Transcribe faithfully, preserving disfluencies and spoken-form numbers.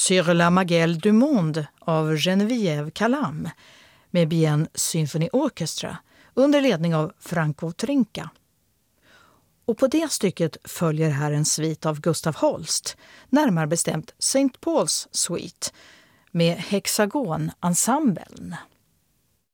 Sur la Magelle du Monde av Geneviève Calam med Bien Symphony Orchestra under ledning av Franco Trinca. Och på det stycket följer här en svit av Gustav Holst, närmare bestämt Saint Paul's Suite med Hexagon-ensemblen.